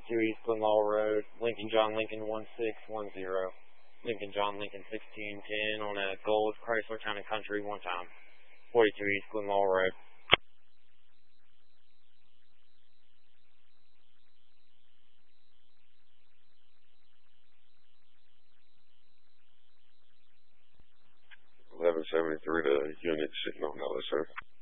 52 East Glenlaw Road, Lincoln John Lincoln 1610. Lincoln John Lincoln 1610 on a gold Chrysler Town & Country one time. 42 East Glenlaw Road. $11.73 to unit sitting on Ellis, sir.